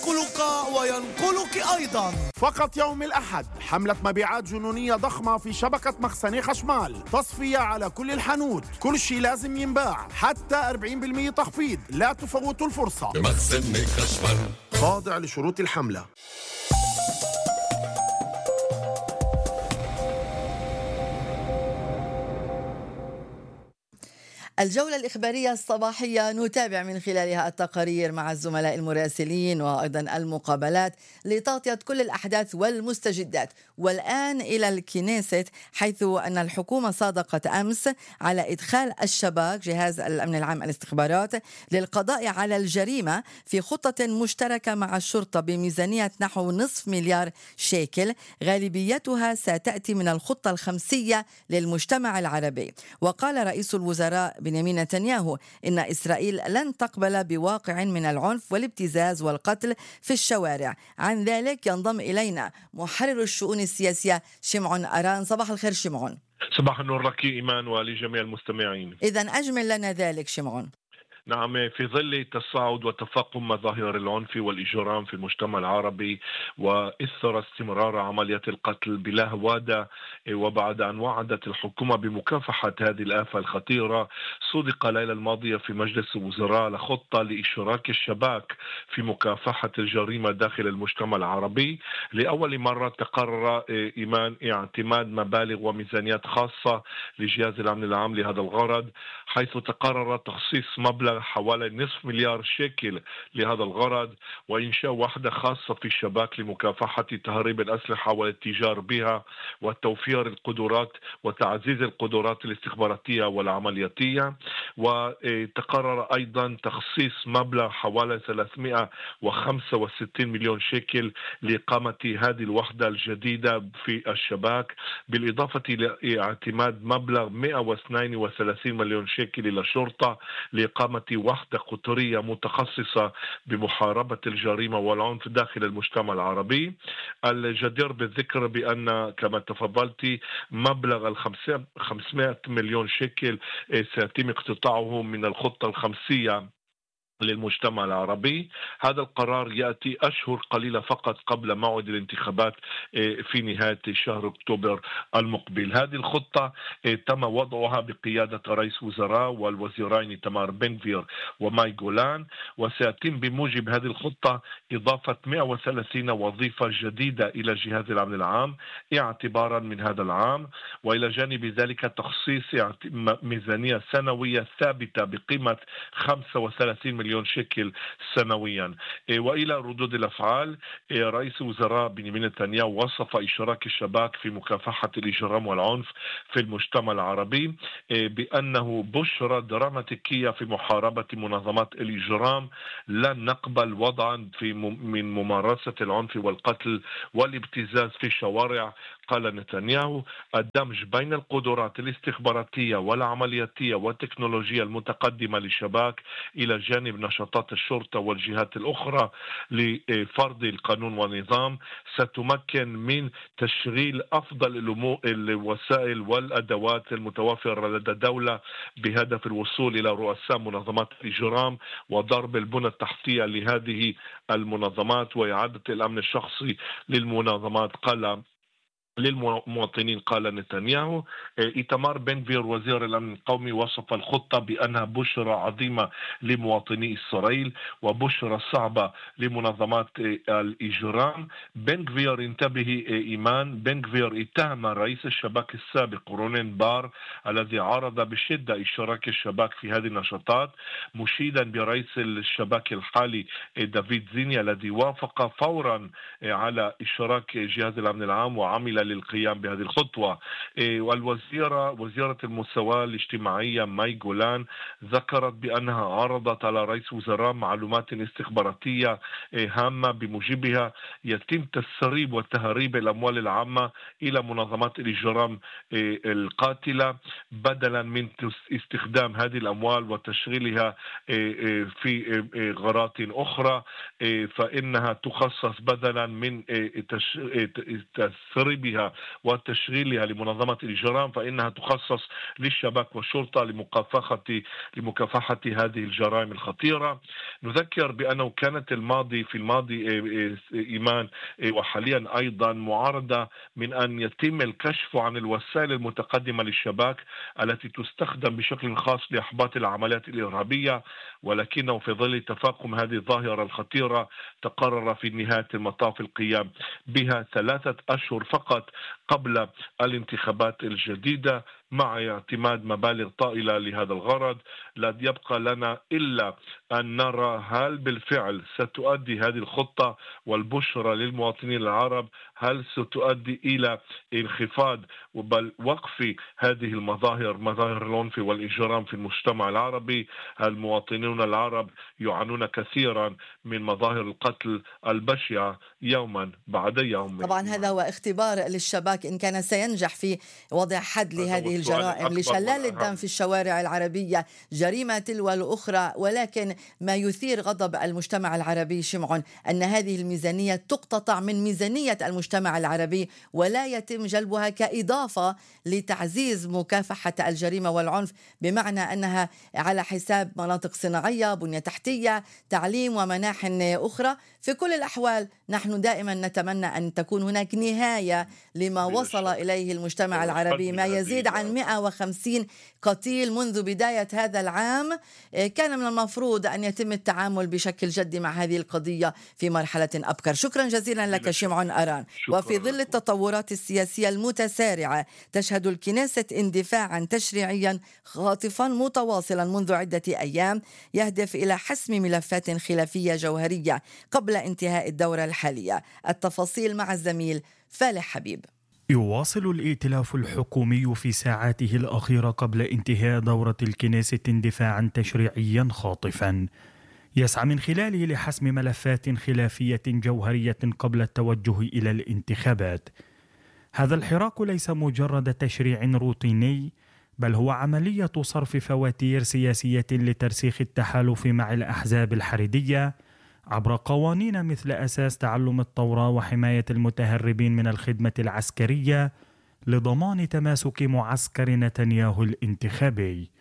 ينقلك وينقلك أيضا. فقط يوم الأحد حملة مبيعات جنونية ضخمة في شبكة مخزني خشمال، تصفية على كل الحانوت، كل شيء لازم ينباع، حتى 40% تخفيض، لا تفوتوا الفرصة. بمخزني خشمال، خاضع لشروط الحملة. الجولة الإخبارية الصباحية نتابع من خلالها التقارير مع الزملاء المراسلين وأيضا المقابلات لتغطية كل الأحداث والمستجدات. والآن إلى الكنيست، حيث أن الحكومة صادقت أمس على إدخال الشباك جهاز الأمن العام الاستخبارات للقضاء على الجريمة في خطة مشتركة مع الشرطة بميزانية نحو نصف مليار شيكل، غالبيتها ستأتي من الخطة الخمسية للمجتمع العربي. وقال رئيس الوزراء بنيامين نتنياهو إن إسرائيل لن تقبل بواقع من العنف والابتزاز والقتل في الشوارع. عن ذلك ينضم إلينا محرر الشؤون السياسية شمعون أران. صباح الخير شمعون. صباح النور لك إيمان ولجميع المستمعين. إذن أجمل لنا ذلك شمعون. نعم، في ظل تصاعد وتفاقم مظاهر العنف والإجرام في المجتمع العربي وإثر استمرار عمليات القتل بلا هوادة، وبعد أن وعدت الحكومة بمكافحة هذه الآفة الخطيرة، صدق الليلة الماضية في مجلس الوزراء لخطة لإشراك الشباك في مكافحة الجريمة داخل المجتمع العربي. لأول مرة تقرر إيمان اعتماد مبالغ وميزانيات خاصة لجهاز الأمن العام لهذا الغرض، حيث تقرر تخصيص مبلغ حوالي نصف مليار شيكل لهذا الغرض، وإنشاء وحدة خاصة في الشباك لمكافحة تهريب الأسلحة والاتجار بها وتوفير القدرات وتعزيز القدرات الاستخباراتية والعملياتية. وتقرر أيضا تخصيص مبلغ حوالي 365 مليون شيكل لإقامة هذه الوحدة الجديدة في الشباك، بالإضافة إلى اعتماد مبلغ 132 مليون شيكل إلى الشرطة لإقامة وحدة قطرية متخصصة بمحاربة الجريمة والعنف داخل المجتمع العربي. الجدير بالذكر بأن كما تفضلتي مبلغ 500 مليون شيكل سيتم اقتطاعه من الخطة الخمسية للمجتمع العربي. هذا القرار يأتي أشهر قليلة فقط قبل موعد الانتخابات في نهاية شهر أكتوبر المقبل. هذه الخطة تم وضعها بقيادة رئيس وزراء والوزيرين تمار بنغفير وماي جولان، وسيتم بموجب هذه الخطة إضافة 130 وظيفة جديدة إلى جهاز الأمن العام اعتبارا من هذا العام، وإلى جانب ذلك تخصيص ميزانية سنوية ثابتة بقيمة 35 مليون شيكل سنويا. وإلى ردود الأفعال، رئيس الوزراء بنيامين نتنياهو وصف إشراك الشباك في مكافحة الإجرام والعنف في المجتمع العربي بأنه بشرى دراماتيكية في محاربة منظمات الإجرام. لن نقبل وضعا من ممارسة العنف والقتل والابتزاز في الشوارع. قال نتنياهو الدمج بين القدرات الاستخباراتية والعملياتية والتكنولوجيا المتقدمة للشباك إلى جانب نشاطات الشرطة والجهات الأخرى لفرض القانون والنظام ستمكن من تشغيل أفضل الوسائل والأدوات المتوفرة لدى الدولة بهدف الوصول إلى رؤساء منظمات الإجرام وضرب البنى التحتية لهذه المنظمات وإعادة الأمن الشخصي للمنظمات. قال للمواطنين. قال نتنياهو إيتمار بنغفير وزير الأمن القومي وصف الخطة بأنها بشرى عظيمة لمواطني إسرائيل وبشرى صعبة لمنظمات الإجرام. بنغفير انتبه إيمان، بنغفير اتهم رئيس الشباك السابق رونين بار الذي عارض بشدة إشراك الشباك في هذه النشاطات، مشيدا برئيس الشباك الحالي دافيد زيني الذي وافق فورا على إشراك جهاز الأمن العام وعمل للقيام بهذه الخطوة. وزيرة المساواة الاجتماعية ماي جولان ذكرت بأنها عرضت على رئيس وزراء معلومات استخباراتية هامة بموجبها يتم تسريب وتهريب الأموال العامة إلى منظمات الإجرام القاتلة بدلا من استخدام هذه الأموال وتشغيلها في غارات أخرى، فإنها تخصص بدلا من تسريبها إرسالها وتشغيلها لمنظمة الإجرام، فإنها تخصص للشباك والشرطة لمكافحة هذه الجرائم الخطيرة. نذكر بأنه كانت في الماضي إيمان وحاليا أيضا معارضة من أن يتم الكشف عن الوسائل المتقدمة للشباك التي تستخدم بشكل خاص لإحباط العمليات الإرهابية، ولكنه في ظل تفاقم هذه الظاهرة الخطيرة تقرر في نهاية المطاف القيام بها 3 أشهر فقط قبل الانتخابات الجديدة مع اعتماد مبالغ طائلة لهذا الغرض. لا يبقى لنا إلا أن نرى هل بالفعل ستؤدي هذه الخطة والبشرى للمواطنين العرب، هل ستؤدي إلى انخفاض بل وقف هذه المظاهر، مظاهر العنف والإجرام في المجتمع العربي. المواطنون العرب يعانون كثيرا من مظاهر القتل البشعة يوما بعد يوم. طبعا هذا هو اختبار للشباك إن كان سينجح في وضع حد لهذه الجرائم، لشلال الدم في الشوارع العربية جريمة تلو الأخرى. ولكن ما يثير غضب المجتمع العربي شمعون أن هذه الميزانية تقتطع من ميزانية المجتمع العربي ولا يتم جلبها كإضافة لتعزيز مكافحة الجريمة والعنف، بمعنى أنها على حساب مناطق صناعية، بنية تحتية، تعليم ومناح أخرى. في كل الأحوال نحن دائما نتمنى أن تكون هناك نهاية لما وصل إليه المجتمع العربي، ما يزيد عن 150 قتيل منذ بداية هذا العام. كان من المفروض أن يتم التعامل بشكل جدي مع هذه القضية في مرحلة أبكر. شكرا جزيلا لك شمعون أران. وفي ظل التطورات السياسية المتسارعة تشهد الكنيسة اندفاعا تشريعيا خاطفا متواصلا منذ عدة أيام يهدف إلى حسم ملفات خلافية جوهرية قبل انتهاء الدورة الحالية. التفاصيل مع الزميل فالح حبيب. يواصل الائتلاف الحكومي في ساعاته الأخيرة قبل انتهاء دورة الكنيسة اندفاعا تشريعيا خاطفا يسعى من خلاله لحسم ملفات خلافية جوهرية قبل التوجه إلى الانتخابات. هذا الحراك ليس مجرد تشريع روتيني، بل هو عملية صرف فواتير سياسية لترسيخ التحالف مع الأحزاب الحريدية عبر قوانين مثل أساس تعلم التوراة وحماية المتهربين من الخدمة العسكرية لضمان تماسك معسكر نتنياهو الانتخابي.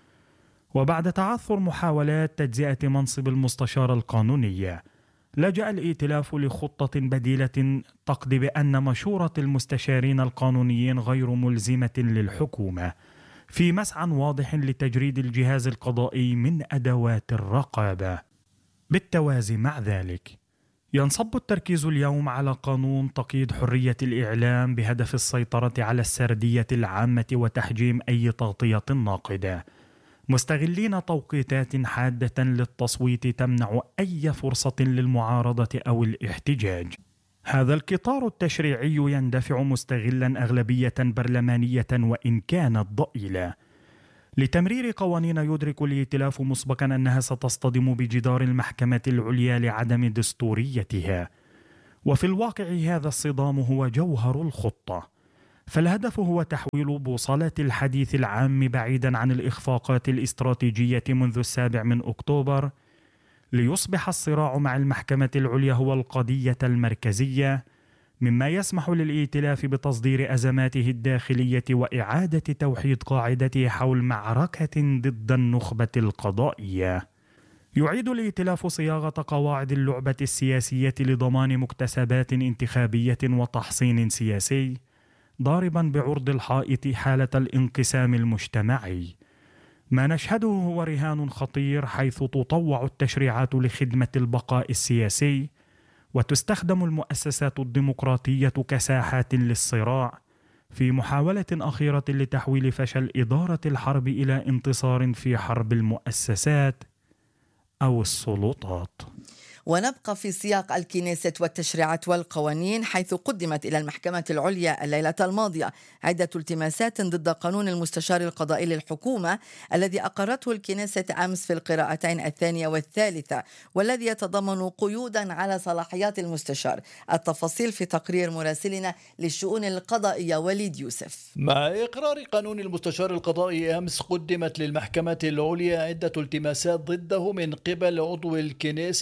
وبعد تعثر محاولات تجزئة منصب المستشار القانوني، لجأ الائتلاف لخطة بديلة تقضي بأن مشورة المستشارين القانونيين غير ملزمة للحكومة، في مسعى واضح لتجريد الجهاز القضائي من أدوات الرقابة. بالتوازي مع ذلك ينصب التركيز اليوم على قانون تقييد حرية الإعلام بهدف السيطرة على السردية العامة وتحجيم أي تغطية ناقدة، مستغلين توقيتات حادة للتصويت تمنع أي فرصة للمعارضة أو الاحتجاج. هذا القطار التشريعي يندفع مستغلا أغلبية برلمانية وإن كانت ضئيلة لتمرير قوانين يدرك الائتلاف مسبقا أنها ستصطدم بجدار المحكمة العليا لعدم دستوريتها. وفي الواقع هذا الصدام هو جوهر الخطة، فالهدف هو تحويل بوصلة الحديث العام بعيدا عن الإخفاقات الاستراتيجية منذ 7 أكتوبر، ليصبح الصراع مع المحكمة العليا هو القضية المركزية، مما يسمح للائتلاف بتصدير أزماته الداخلية وإعادة توحيد قاعدته حول معركة ضد النخبة القضائية. يعيد الائتلاف صياغة قواعد اللعبة السياسية لضمان مكتسبات انتخابية وتحصين سياسي، ضاربا بعرض الحائط حالة الانقسام المجتمعي. ما نشهده هو رهان خطير، حيث تطوع التشريعات لخدمة البقاء السياسي، وتستخدم المؤسسات الديمقراطية كساحات للصراع في محاولة أخيرة لتحويل فشل إدارة الحرب إلى انتصار في حرب المؤسسات أو السلطات. ونبقى في سياق الكنيسة والتشريعات والقوانين، حيث قدمت إلى المحكمة العليا الليلة الماضية عدة التماسات ضد قانون المستشار القضائي للحكومة الذي أقرته الكنيسة أمس في القراءتين الثانية والثالثة، والذي يتضمن قيودا على صلاحيات المستشار. التفاصيل في تقرير مراسلنا للشؤون القضائية وليد يوسف. مع إقرار قانون المستشار القضائي أمس، قدمت للمحكمة العليا عدة التماسات ضده من قبل عضو الكنيسة جيلان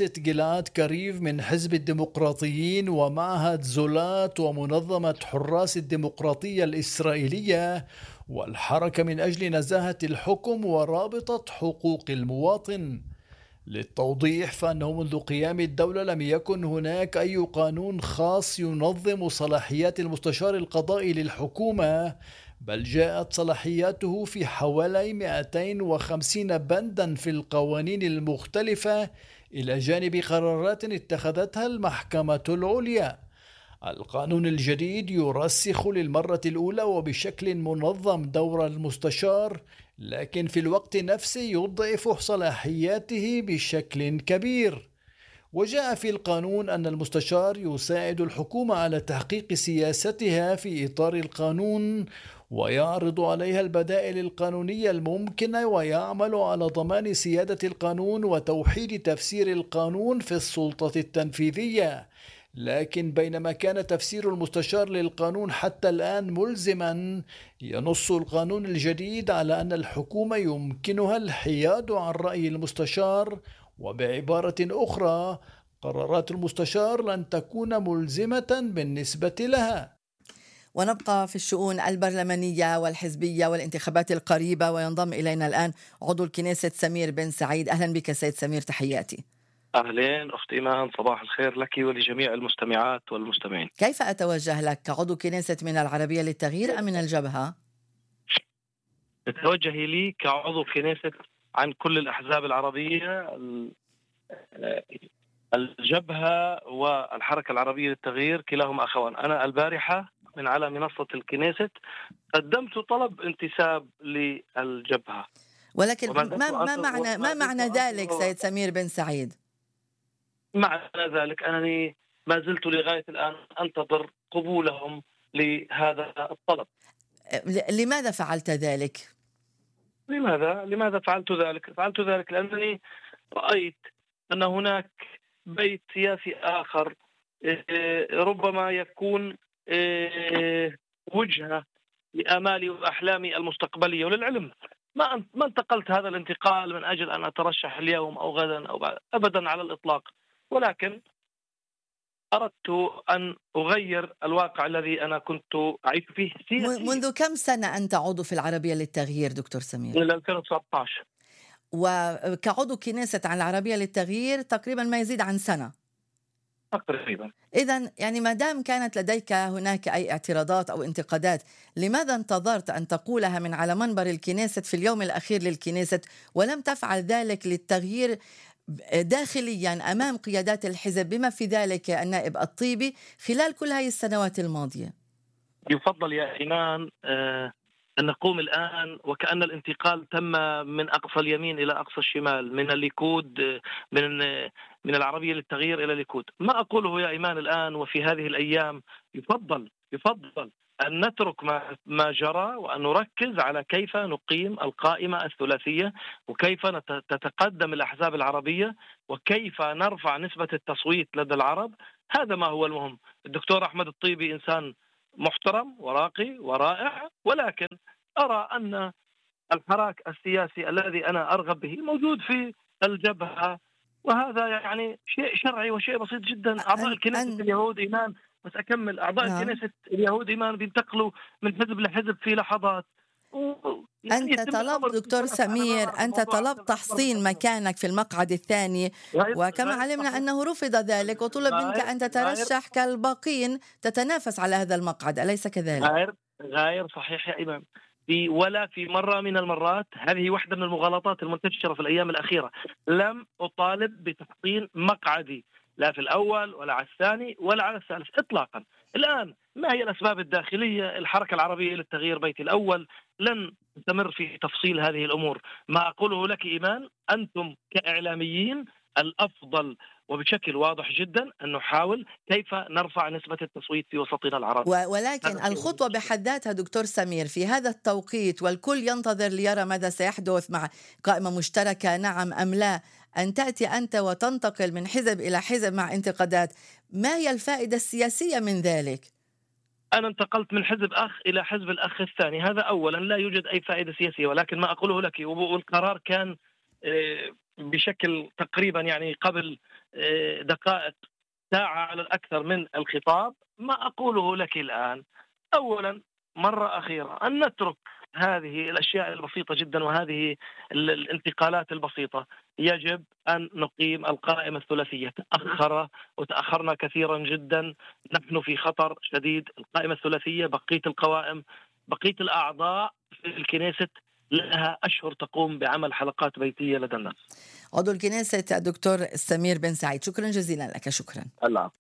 جلعاد كريف من حزب الديمقراطيين ومعهد زولات ومنظمة حراس الديمقراطية الإسرائيلية والحركة من أجل نزاهة الحكم ورابطة حقوق المواطن. للتوضيح فأنه منذ قيام الدولة لم يكن هناك أي قانون خاص ينظم صلاحيات المستشار القضائي للحكومة، بل جاءت صلاحياته في حوالي 250 بندا في القوانين المختلفة إلى جانب قرارات اتخذتها المحكمة العليا. القانون الجديد يرسخ للمرة الأولى وبشكل منظم دور المستشار، لكن في الوقت نفسه يضعف صلاحياته بشكل كبير. وجاء في القانون أن المستشار يساعد الحكومة على تحقيق سياستها في إطار القانون، ويعرض عليها البدائل القانونية الممكنة، ويعمل على ضمان سيادة القانون وتوحيد تفسير القانون في السلطة التنفيذية. لكن بينما كان تفسير المستشار للقانون حتى الآن ملزما، ينص القانون الجديد على أن الحكومة يمكنها الحياد عن رأي المستشار، وبعبارة أخرى قرارات المستشار لن تكون ملزمة بالنسبة لها. ونبقى في الشؤون البرلمانية والحزبية والانتخابات القريبة، وينضم إلينا الآن عضو الكنيسة سمير بن سعيد. أهلا بك سيد سمير، تحياتي. أهلين أخت إيمان، صباح الخير لك ولجميع المستمعات والمستمعين. كيف أتوجه لك كعضو كنيسة من العربية للتغيير أم من الجبهة؟ أتوجه لي كعضو كنيسة عن كل الأحزاب العربية، الجبهة والحركة العربية للتغيير كلاهما أخوان. أنا البارحة من على منصة الكنيسة قدمت طلب انتساب للجبهة، ولكن ما معنى ذلك سيد سمير بن سعيد؟ معنى ذلك أنني ما زلت لغاية الآن أنتظر قبولهم لهذا الطلب. لماذا فعلت ذلك؟ لماذا فعلت ذلك؟ فعلت ذلك لأنني رأيت أن هناك بيت سياسي آخر ربما يكون وجهة لآمالي وأحلامي المستقبلية. وللعلم ما انتقلت هذا الانتقال من أجل أن أترشح اليوم أو غدا أو بعد، أبدا على الإطلاق، ولكن أردت أن أغير الواقع الذي أنا كنت أعيش فيه سياسيا. منذ كم سنة أنت عضو في العربية للتغيير دكتور سمير؟ من 2019. وكعضو كنيسة عن العربية للتغيير تقريبا ما يزيد عن سنة تقريبا. إذن يعني ما دام كانت لديك هناك أي اعتراضات أو انتقادات، لماذا انتظرت أن تقولها من على منبر الكنيسة في اليوم الأخير للكنيسة، ولم تفعل ذلك للتغيير داخليا أمام قيادات الحزب بما في ذلك النائب الطيبي خلال كل هذه السنوات الماضية؟ يفضل يا إيمان أن نقوم الآن وكأن الانتقال تم من أقصى اليمين إلى أقصى الشمال، من الليكود من العربية للتغيير إلى الليكود. ما أقوله يا إيمان الآن وفي هذه الأيام يفضل أن نترك ما جرى وأن نركز على كيف نقيم القائمة الثلاثية، وكيف تتقدم الأحزاب العربية، وكيف نرفع نسبة التصويت لدى العرب. هذا ما هو المهم. الدكتور أحمد الطيبي إنسان محترم وراقي ورائع، ولكن أرى أن الحراك السياسي الذي أنا أرغب به موجود في الجبهة، وهذا يعني شيء شرعي وشيء بسيط جدا. أعضاء الكنيسة اليهود إيمان، بس أكمل، أعضاء الكنيسة اليهود إيمان بينتقلوا من حزب لحزب في لحظات. أنت طلبت دكتور سمير، أنت طلبت تحصين مكانك في المقعد الثاني، وكما علمنا أنه رفض ذلك وطلب منك أن تترشح كالباقين تتنافس على هذا المقعد، أليس كذلك؟ غير صحيح يا إمام. ولا في مرة من المرات، هذه واحدة من المغالطات المنتشرة في الأيام الأخيرة، لم أطالب بتحصين مقعدي لا في الأول ولا على الثاني ولا على الثالث إطلاقا. الآن ما هي الأسباب الداخلية؟ الحركة العربية للتغيير بيت الأول لن نستمر في تفصيل هذه الأمور. ما أقوله لك إيمان، أنتم كإعلاميين الأفضل وبشكل واضح جدا أن نحاول كيف نرفع نسبة التصويت في وسطنا العربي. ولكن الخطوة بحد ذاتها دكتور سمير في هذا التوقيت، والكل ينتظر ليرى ماذا سيحدث مع قائمة مشتركة نعم أم لا، أن تأتي أنت وتنتقل من حزب إلى حزب مع انتقادات، ما هي الفائدة السياسية من ذلك؟ أنا انتقلت من حزب أخ إلى حزب الأخ الثاني، هذا أولا لا يوجد أي فائدة سياسية. ولكن ما أقوله لك، والقرار كان بشكل تقريبا يعني قبل دقائق ساعة على الأكثر من الخطاب. ما أقوله لك الآن أولا مرة أخيرة أن نترك هذه الأشياء البسيطة جدا وهذه الانتقالات البسيطة. يجب أن نقيم القائمة الثلاثية. تأخرنا كثيرا جدا، نحن في خطر شديد. القائمة الثلاثية، بقية القوائم، بقية الأعضاء في الكنيست لها أشهر تقوم بعمل حلقات بيتية لدى الناس. عضو الكنيسة الدكتور سمير بن سعيد، شكرا جزيلا لك. شكرا. الله.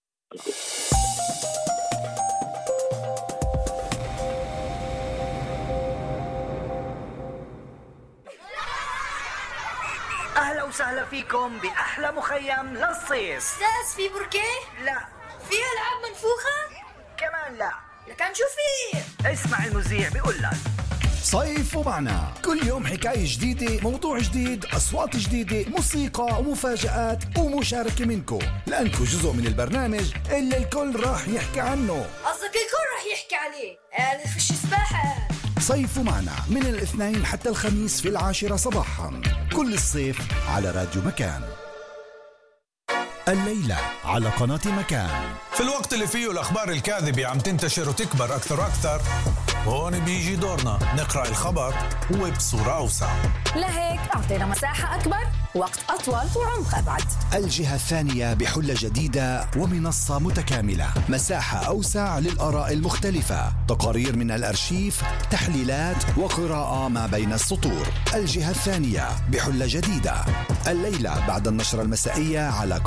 أهلا وسهلا فيكم بأحلى مخيم للصيف. أستاذ في بركيه؟ لا. في ألعاب منفوخة؟ كمان لا. لكن شو في؟ اسمع المذيع بيقول لك صيف ومعنا، كل يوم حكاية جديدة، موضوع جديد، أصوات جديدة، موسيقى ومفاجآت ومشاركة منكم، لأنكم جزء من البرنامج اللي الكل راح يحكي عنه. قصدك الكل راح يحكي عليه؟ فيش سباحة. صيف ومعنا من الاثنين حتى الخميس في 10 صباحا كل الصيف على راديو مكان. الليلة على قناة مكان. في الوقت اللي فيه الأخبار الكاذبة عم تنتشر وتكبر أكثر وأكثر، هون بيجي دورنا نقرأ الخبر وبصورة أوسع. لهيك أعطينا مساحة أكبر، وقت أطول وعمق أبعد. الجهة الثانية بحلة جديدة ومنصة متكاملة، مساحة أوسع للآراء المختلفة، تقارير من الأرشيف، تحليلات وقراءة ما بين السطور. الجهة الثانية بحلة جديدة الليلة بعد النشرة المسائية على